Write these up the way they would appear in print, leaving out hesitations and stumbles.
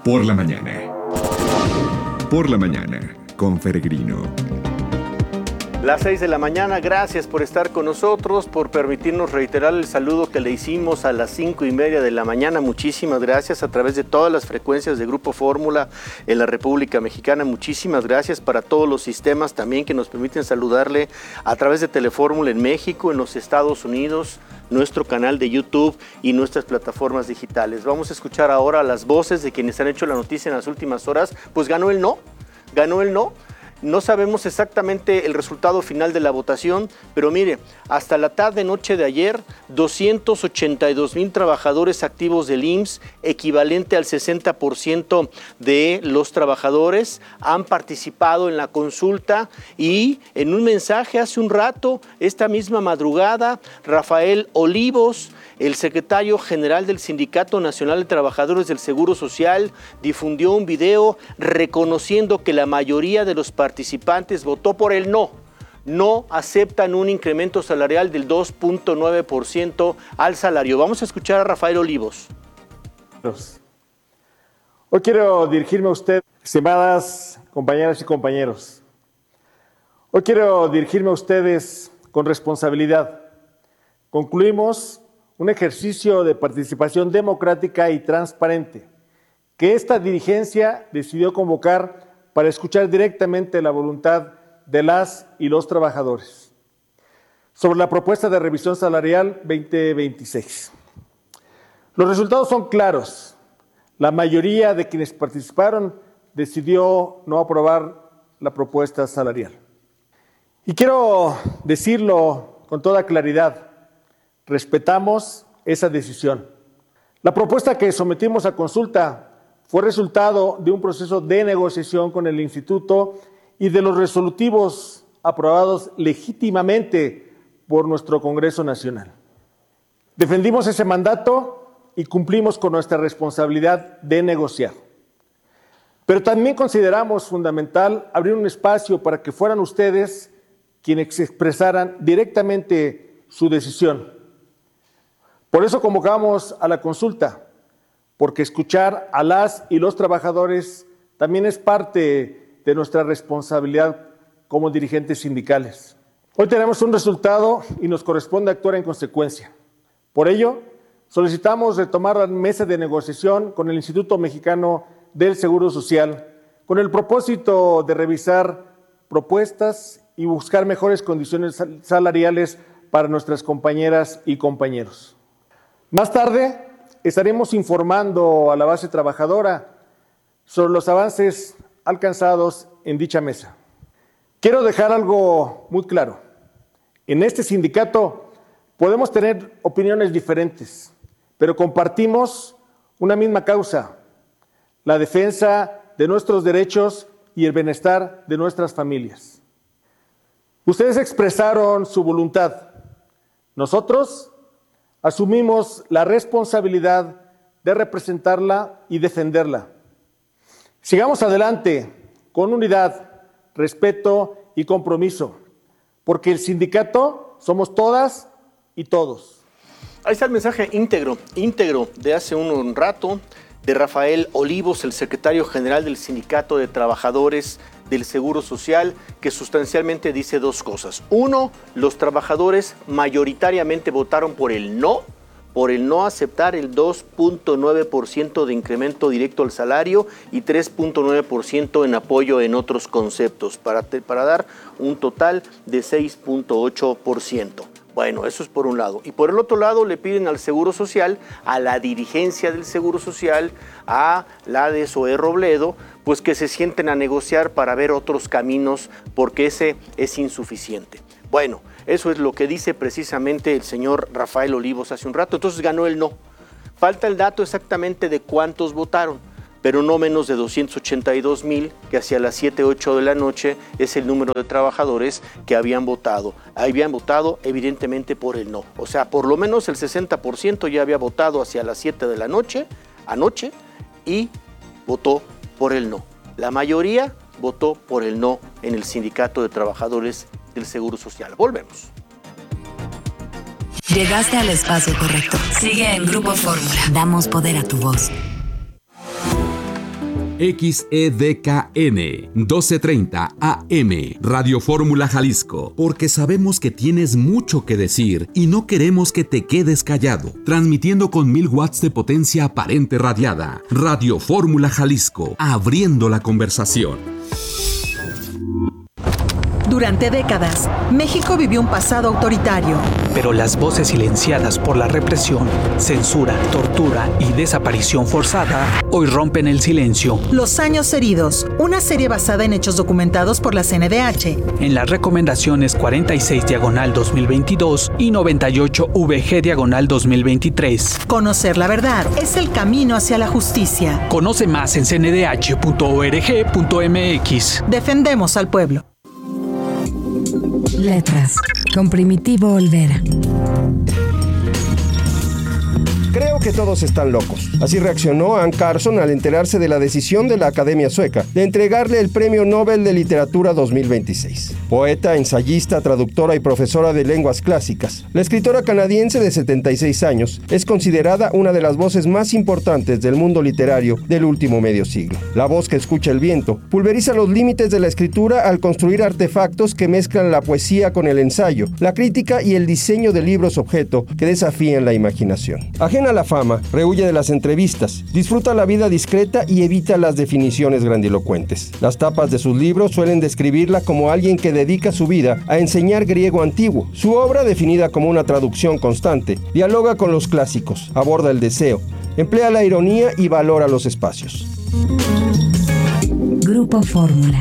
Por la mañana. Por la mañana, con Peregrino. Las 6 de la mañana, gracias por estar con nosotros, por permitirnos reiterar el saludo que le hicimos a las 5:30 de la mañana. Muchísimas gracias a través de todas las frecuencias de Grupo Fórmula en la República Mexicana. Muchísimas gracias para todos los sistemas también que nos permiten saludarle a través de Telefórmula en México, en los Estados Unidos, nuestro canal de YouTube y nuestras plataformas digitales. Vamos a escuchar ahora las voces de quienes han hecho la noticia en las últimas horas. Pues ganó el no. No sabemos exactamente el resultado final de la votación, pero mire, hasta la tarde-noche de ayer, 282,000 trabajadores activos del IMSS, equivalente al 60% de los trabajadores, han participado en la consulta y en un mensaje hace un rato, esta misma madrugada, Rafael Olivos, el secretario general del Sindicato Nacional de Trabajadores del Seguro Social, difundió un video reconociendo que la mayoría de los participantes votó por el no. No aceptan un incremento salarial del 2.9% al salario. Vamos a escuchar a Rafael Olivos. Hoy quiero dirigirme a usted, estimadas compañeras y compañeros. Hoy quiero dirigirme a ustedes con responsabilidad. Concluimos un ejercicio de participación democrática y transparente que esta dirigencia decidió convocar para escuchar directamente la voluntad de las y los trabajadores sobre la propuesta de revisión salarial 2026. Los resultados son claros. La mayoría de quienes participaron decidió no aprobar la propuesta salarial. Y quiero decirlo con toda claridad. Respetamos esa decisión. La propuesta que sometimos a consulta fue resultado de un proceso de negociación con el Instituto y de los resolutivos aprobados legítimamente por nuestro Congreso Nacional. Defendimos ese mandato y cumplimos con nuestra responsabilidad de negociar. Pero también consideramos fundamental abrir un espacio para que fueran ustedes quienes expresaran directamente su decisión. Por eso convocamos a la consulta, porque escuchar a las y los trabajadores también es parte de nuestra responsabilidad como dirigentes sindicales. Hoy tenemos un resultado y nos corresponde actuar en consecuencia. Por ello, solicitamos retomar la mesa de negociación con el Instituto Mexicano del Seguro Social, con el propósito de revisar propuestas y buscar mejores condiciones salariales para nuestras compañeras y compañeros. Más tarde estaremos informando a la base trabajadora sobre los avances alcanzados en dicha mesa. Quiero dejar algo muy claro. En este sindicato podemos tener opiniones diferentes, pero compartimos una misma causa, la defensa de nuestros derechos y el bienestar de nuestras familias. Ustedes expresaron su voluntad. Nosotros asumimos la responsabilidad de representarla y defenderla. Sigamos adelante con unidad, respeto y compromiso, porque el sindicato somos todas y todos. Ahí está el mensaje íntegro de hace un rato de Rafael Olivos, el secretario general del Sindicato de Trabajadores del Seguro Social, que sustancialmente dice dos cosas. Uno, los trabajadores mayoritariamente votaron por el no aceptar el 2.9% de incremento directo al salario y 3.9% en apoyo en otros conceptos, para dar un total de 6.8%. Bueno, eso es por un lado. Y por el otro lado le piden al Seguro Social, a la dirigencia del Seguro Social, a la de Zoé Robledo, pues que se sienten a negociar para ver otros caminos, porque ese es insuficiente. Bueno, eso es lo que dice precisamente el señor Rafael Olivos hace un rato. Entonces ganó el no. Falta el dato exactamente de cuántos votaron, pero no menos de 282,000, que hacia las 7, 8 de la noche es el número de trabajadores que habían votado. Habían votado evidentemente por el no. O sea, por lo menos el 60% ya había votado hacia las 7 de la noche, anoche, y votó por el no. La mayoría votó por el no en el Sindicato de Trabajadores del Seguro Social. Volvemos. Llegaste al espacio correcto. Sigue en Grupo Fórmula. Damos poder a tu voz. XEDKN 1230 AM, Radio Fórmula Jalisco, porque sabemos que tienes mucho que decir y no queremos que te quedes callado. Transmitiendo con 1000 watts de potencia aparente radiada. Radio Fórmula Jalisco, abriendo la conversación. Durante décadas, México vivió un pasado autoritario. Pero las voces silenciadas por la represión, censura, tortura y desaparición forzada hoy rompen el silencio. Los años heridos, una serie basada en hechos documentados por la CNDH. En las recomendaciones 46/2022 y 98VG/2023. Conocer la verdad es el camino hacia la justicia. Conoce más en cndh.org.mx. Defendemos al pueblo. Letras, con Primitivo Olvera. Creo que todos están locos. Así reaccionó Anne Carson al enterarse de la decisión de la Academia Sueca de entregarle el Premio Nobel de Literatura 2026. Poeta, ensayista, traductora y profesora de lenguas clásicas, la escritora canadiense de 76 años es considerada una de las voces más importantes del mundo literario del último medio siglo. La voz que escucha el viento pulveriza los límites de la escritura al construir artefactos que mezclan la poesía con el ensayo, la crítica y el diseño de libros objeto que desafían la imaginación. Ajena a la fama, rehuye de las entrevistas, disfruta la vida discreta y evita las definiciones grandilocuentes. Las tapas de sus libros suelen describirla como alguien que dedica su vida a enseñar griego antiguo. Su obra, definida como una traducción constante, dialoga con los clásicos, aborda el deseo, emplea la ironía y valora los espacios. Grupo Fórmula.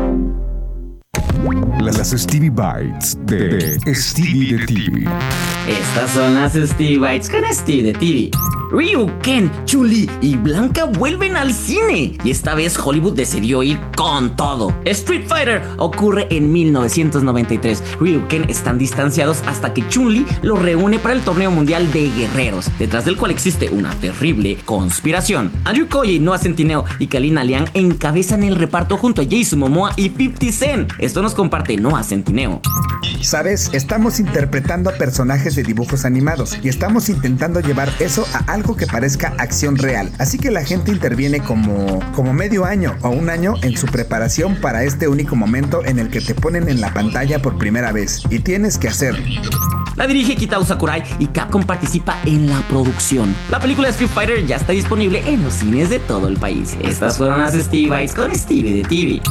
Las Stevie Bites de Stevie de TV. Estas son las Stevie Bites con Stevie de TV. Ryu, Ken, Chun-Li y Blanca vuelven al cine y esta vez Hollywood decidió ir con todo. Street Fighter ocurre en 1993. Ryu y Ken están distanciados hasta que Chun-Li los reúne para el torneo mundial de guerreros, detrás del cual existe una terrible conspiración. Andrew Koji, Noah Centineo y Kalina Liang encabezan el reparto junto a Jason Momoa y 50 Cent. Esto nos comparte Noah Centineo. ¿Sabes? Estamos interpretando a personajes de dibujos animados y estamos intentando llevar eso a algo que parezca acción real. Así que la gente interviene como medio año o un año en su preparación para este único momento en el que te ponen en la pantalla por primera vez. Y tienes que hacerlo. La dirige Kitao Sakurai y Capcom participa en la producción. La película Street Fighter ya está disponible en los cines de todo el país. Estas fueron las Stevie Bites con Stevie de TV.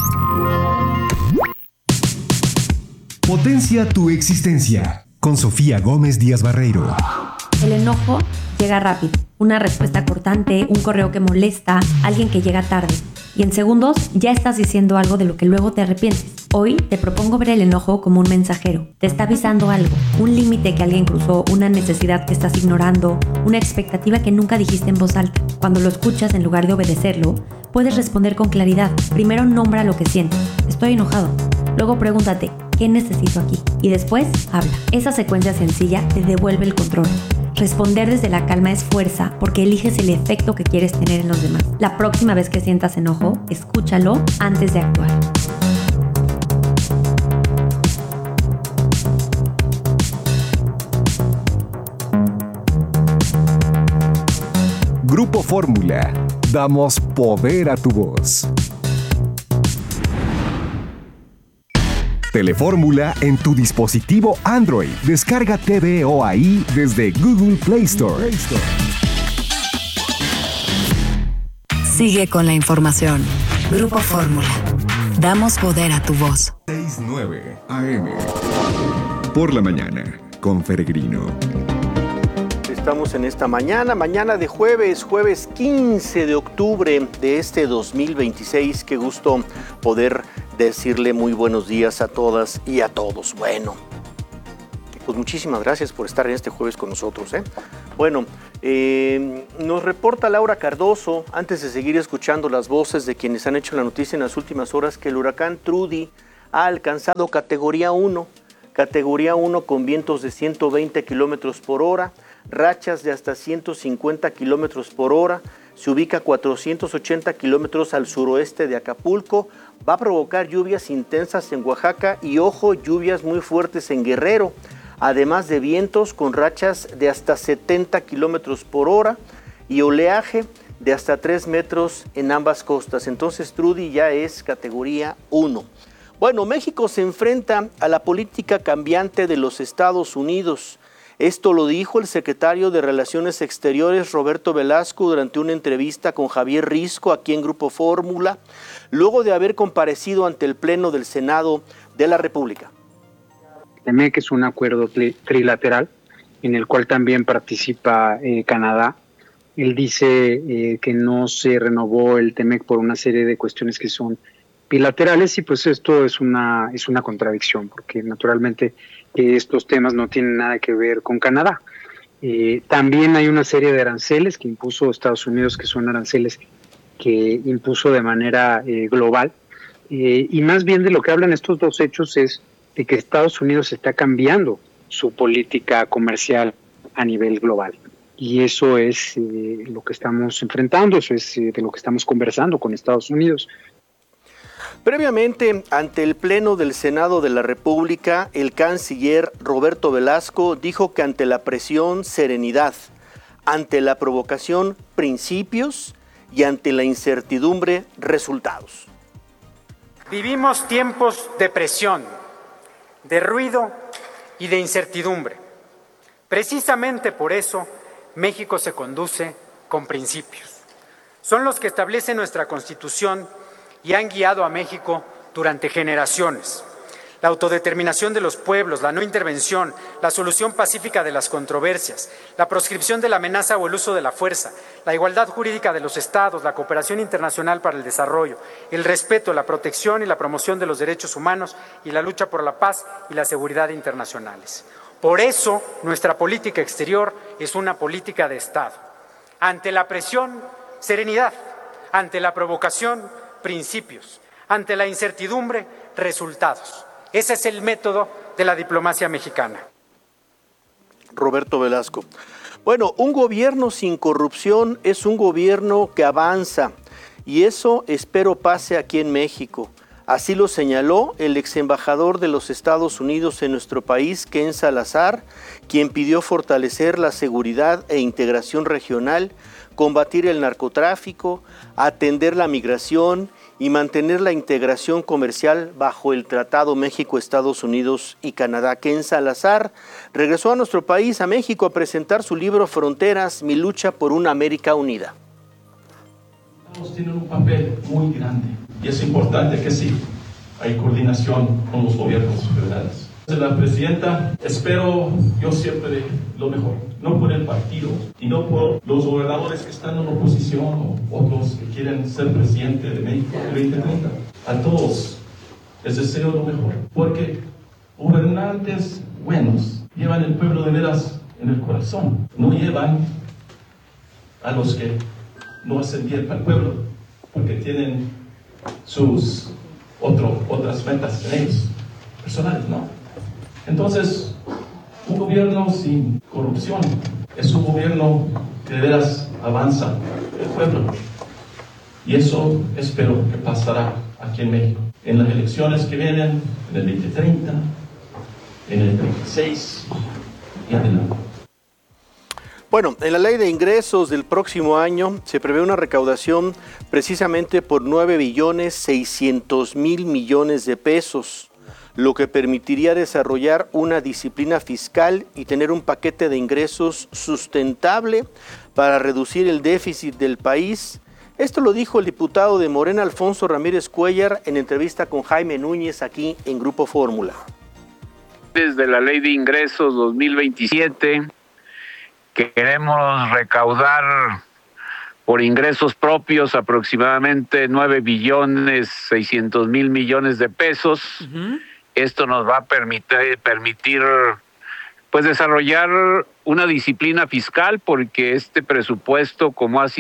Potencia tu existencia con Sofía Gómez Díaz Barreiro. El enojo llega rápido. Una respuesta cortante, un correo que molesta, alguien que llega tarde. Y en segundos ya estás diciendo algo de lo que luego te arrepientes. Hoy te propongo ver el enojo como un mensajero. Te está avisando algo, un límite que alguien cruzó, una necesidad que estás ignorando, una expectativa que nunca dijiste en voz alta. Cuando lo escuchas, en lugar de obedecerlo, puedes responder con claridad. Primero nombra lo que sientes. Estoy enojado. Luego pregúntate, ¿qué necesito aquí? Y después, habla. Esa secuencia sencilla te devuelve el control. Responder desde la calma es fuerza porque eliges el efecto que quieres tener en los demás. La próxima vez que sientas enojo, escúchalo antes de actuar. Grupo Fórmula. Damos poder a tu voz. Telefórmula en tu dispositivo Android. Descarga TVO ahí desde Google Play Store. Sigue con la información. Grupo Fórmula. Damos poder a tu voz. 6:09 AM. Por la mañana, con Peregrino. Estamos en esta mañana de jueves 15 de octubre de este 2026. Qué gusto poder decirle muy buenos días a todas y a todos. Bueno, pues muchísimas gracias por estar en este jueves con nosotros. Bueno, nos reporta Laura Cardoso, antes de seguir escuchando las voces de quienes han hecho la noticia en las últimas horas, que el huracán Trudy ha alcanzado categoría 1 con vientos de 120 kilómetros por hora, rachas de hasta 150 kilómetros por hora, se ubica a 480 kilómetros al suroeste de Acapulco, va a provocar lluvias intensas en Oaxaca y, ojo, lluvias muy fuertes en Guerrero, además de vientos con rachas de hasta 70 kilómetros por hora y oleaje de hasta 3 metros en ambas costas. Entonces Trudy ya es categoría 1. Bueno, México se enfrenta a la política cambiante de los Estados Unidos. Esto lo dijo el secretario de Relaciones Exteriores, Roberto Velasco, durante una entrevista con Javier Risco aquí en Grupo Fórmula, luego de haber comparecido ante el Pleno del Senado de la República. TEMEC es un acuerdo trilateral en el cual también participa Canadá. Él dice que no se renovó el TEMEC por una serie de cuestiones que son bilaterales y pues esto es una contradicción porque naturalmente estos temas no tienen nada que ver con Canadá. También hay una serie de aranceles que impuso Estados Unidos, que son aranceles que impuso de manera global, y más bien de lo que hablan estos dos hechos es de que Estados Unidos está cambiando su política comercial a nivel global. Y eso es lo que estamos enfrentando, eso es de lo que estamos conversando con Estados Unidos. Previamente, ante el Pleno del Senado de la República, el canciller Roberto Velasco dijo que ante la presión, serenidad, ante la provocación, principios y ante la incertidumbre, resultados. Vivimos tiempos de presión, de ruido y de incertidumbre. Precisamente por eso, México se conduce con principios. Son los que establece nuestra Constitución y han guiado a México durante generaciones. La autodeterminación de los pueblos, la no intervención, la solución pacífica de las controversias, la proscripción de la amenaza o el uso de la fuerza, la igualdad jurídica de los estados, la cooperación internacional para el desarrollo, el respeto, la protección y la promoción de los derechos humanos y la lucha por la paz y la seguridad internacionales. Por eso, nuestra política exterior es una política de Estado. Ante la presión, serenidad. Ante la provocación, principios. Ante la incertidumbre, resultados. Ese es el método de la diplomacia mexicana. Roberto Velasco. Bueno, un gobierno sin corrupción es un gobierno que avanza y eso espero pase aquí en México. Así lo señaló el exembajador de los Estados Unidos en nuestro país, Ken Salazar, quien pidió fortalecer la seguridad e integración regional, combatir el narcotráfico, atender la migración y mantener la integración comercial bajo el Tratado México-Estados Unidos y Canadá. Ken Salazar regresó a nuestro país, a México, a presentar su libro Fronteras, mi lucha por una América unida. Tienen un papel muy grande y es importante que sí, hay coordinación con los gobiernos federales. La presidenta, espero yo siempre lo mejor, no por el partido y no por los gobernadores que están en oposición o otros que quieren ser presidente de México en 2030. A todos les deseo lo mejor, porque gobernantes buenos llevan el pueblo de veras en el corazón, no llevan a los que no hacen bien para el pueblo, porque tienen sus otras metas en ellos, personales, ¿no? Entonces, un gobierno sin corrupción es un gobierno que de veras avanza el pueblo. Y eso espero que pasará aquí en México. En las elecciones que vienen, en el 2030, en el 36 y adelante. Bueno, en la ley de ingresos del próximo año se prevé una recaudación precisamente por 9.600.000 millones de pesos, lo que permitiría desarrollar una disciplina fiscal y tener un paquete de ingresos sustentable para reducir el déficit del país. Esto lo dijo el diputado de Morena, Alfonso Ramírez Cuellar, en entrevista con Jaime Núñez aquí en Grupo Fórmula. Desde la ley de ingresos 2027, queremos recaudar por ingresos propios aproximadamente 9.600.000 millones de pesos. Esto nos va a permitir pues desarrollar una disciplina fiscal, porque este presupuesto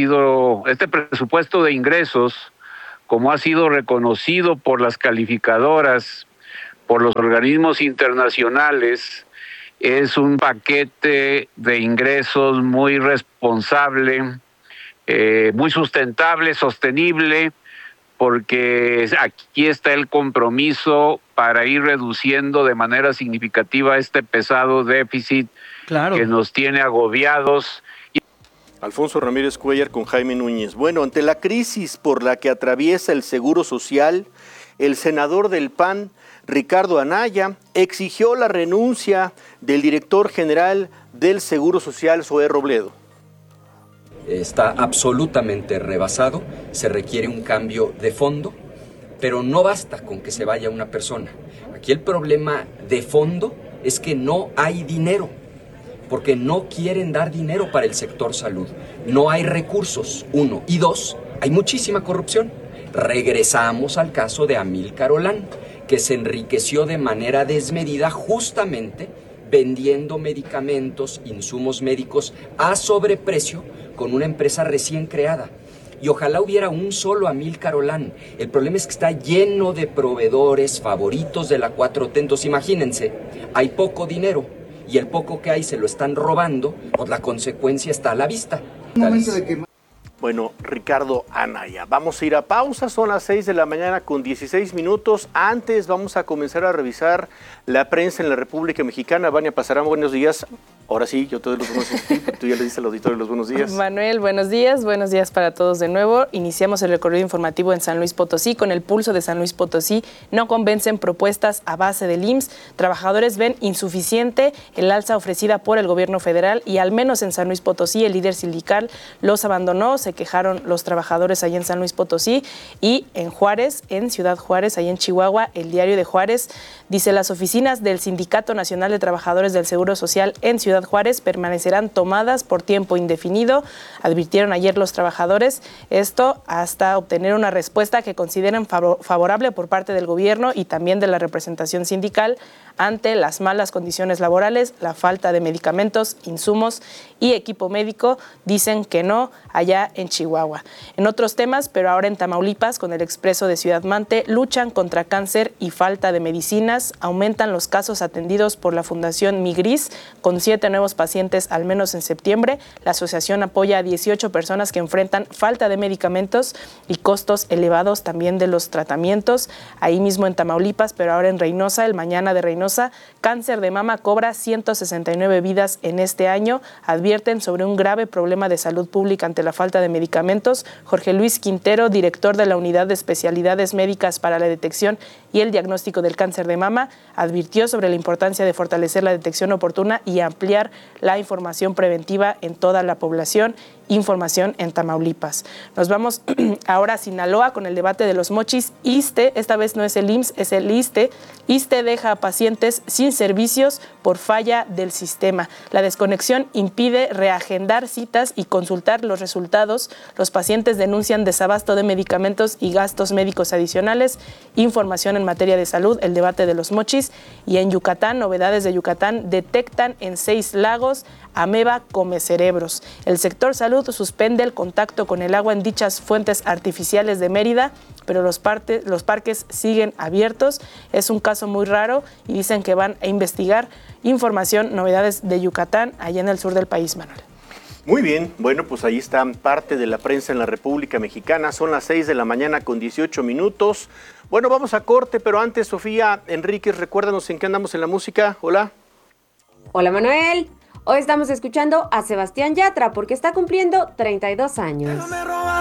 de ingresos, como ha sido reconocido por las calificadoras, por los organismos internacionales, es un paquete de ingresos muy responsable, muy sustentable, sostenible, porque aquí está el compromiso para ir reduciendo de manera significativa este pesado déficit que nos tiene agobiados. Alfonso Ramírez Cuellar con Jaime Núñez. Bueno, ante la crisis por la que atraviesa el Seguro Social, el senador del PAN, Ricardo Anaya, exigió la renuncia del director general del Seguro Social, Zoé Robledo. Está absolutamente rebasado, se requiere un cambio de fondo, pero no basta con que se vaya una persona. Aquí el problema de fondo es que no hay dinero, porque no quieren dar dinero para el sector salud. No hay recursos, 1. Y 2, hay muchísima corrupción. Regresamos al caso de Amílcar Olán, que se enriqueció de manera desmedida justamente vendiendo medicamentos, insumos médicos a sobreprecio con una empresa recién creada. Y ojalá hubiera un solo Amílcar Olán. El problema es que está lleno de proveedores favoritos de la 4T. Entonces imagínense, hay poco dinero y el poco que hay se lo están robando, pues la consecuencia está a la vista. Bueno, Ricardo Anaya, vamos a ir a pausa, son las 6 de la mañana con 16 minutos. Antes vamos a comenzar a revisar la prensa en la República Mexicana. Vania Pasarán, buenos días. Ahora sí, yo te doy los buenos días. Tú ya le dices al auditorio los buenos días. Manuel, buenos días para todos de nuevo. Iniciamos el recorrido informativo en San Luis Potosí con el pulso de San Luis Potosí. No convencen propuestas a base del IMSS. Trabajadores ven insuficiente el alza ofrecida por el gobierno federal y al menos en San Luis Potosí el líder sindical los abandonó. Se quejaron los trabajadores allá en San Luis Potosí y en Juárez, en Ciudad Juárez, allá en Chihuahua, el Diario de Juárez dice: las oficinas del Sindicato Nacional de Trabajadores del Seguro Social en Ciudad Juárez permanecerán tomadas por tiempo indefinido, advirtieron ayer los trabajadores, esto hasta obtener una respuesta que consideren favorable por parte del gobierno y también de la representación sindical ante las malas condiciones laborales, la falta de medicamentos, insumos y equipo médico. Dicen que no allá en Chihuahua. En otros temas, pero ahora en Tamaulipas, con el Expreso de Ciudad Mante, luchan contra cáncer y falta de medicinas, aumentan los casos atendidos por la Fundación Migris, con 7 nuevos pacientes al menos en septiembre. La asociación apoya a 18 personas que enfrentan falta de medicamentos y costos elevados también de los tratamientos. Ahí mismo en Tamaulipas, pero ahora en Reynosa, el Mañana de Reynosa, cáncer de mama cobra 169 vidas en este año. Advierten sobre un grave problema de salud pública ante la falta de medicamentos. Jorge Luis Quintero, director de la Unidad de Especialidades Médicas para la Detección y el Diagnóstico del Cáncer de Mama, advirtió sobre la importancia de fortalecer la detección oportuna y ampliar la información preventiva en toda la población. Información en Tamaulipas. Nos vamos ahora a Sinaloa con el debate de los mochis. ISSSTE, esta vez no es el IMSS, es el ISSSTE. ISSSTE deja a pacientes sin servicios por falla del sistema. La desconexión impide reagendar citas y consultar los resultados. Los pacientes denuncian desabasto de medicamentos y gastos médicos adicionales. Información en materia de salud, el debate de los mochis. Y en Yucatán, novedades de Yucatán, detectan en 6 lagos ameba come cerebros. El sector salud suspende el contacto con el agua en dichas fuentes artificiales de Mérida, pero los parques siguen abiertos. Es un caso muy raro y dicen que van a investigar. Información, novedades de Yucatán, allá en el sur del país, Manuel. Muy bien, bueno, pues ahí está parte de la prensa en la República Mexicana. Son las 6 de la mañana con 18 minutos. Bueno, vamos a corte, pero antes, Sofía Enríquez, recuérdanos en qué andamos en la música. Hola. Hola, Manuel. Hoy estamos escuchando a Sebastián Yatra porque está cumpliendo 32 años.